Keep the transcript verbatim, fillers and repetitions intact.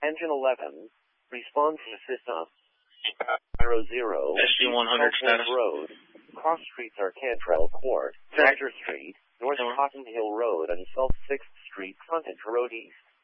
Engine eleven, respond to system. Zero zero, S G one hundred status. Road, cross streets are Cantrell Court, Roger Street, North Cotton Hill Road and South sixth Street, frontage road east.